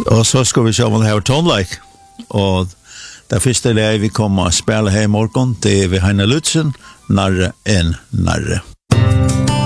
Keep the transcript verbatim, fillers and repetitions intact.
Og så skal vi se om det her tonelike. Og det første er vi kommer å spille her i morgen, det er vi Heine Lutzen, Narre en Narre.